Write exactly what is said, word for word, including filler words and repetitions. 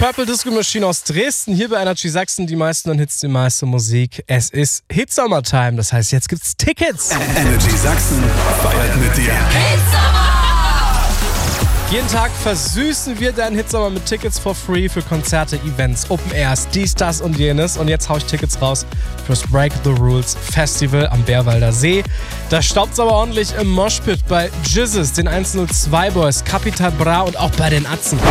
Purple Disco Machine aus Dresden, hier bei Energy Sachsen, die meisten Hits, die meiste Musik. Es ist Hitsommer-Time, das heißt, jetzt gibt's Tickets. Energy Sachsen feiert mit dir. Jeden Tag versüßen wir deinen Hitsommer mit Tickets for free für Konzerte, Events, Open Airs, dies, das und jenes. Und jetzt hau ich Tickets raus fürs Break the Rules Festival am Bärwalder See. Da staubt's aber ordentlich im Moshpit bei Jizzes, den eins null zwei Boys, Capital Bra und auch bei den Atzen.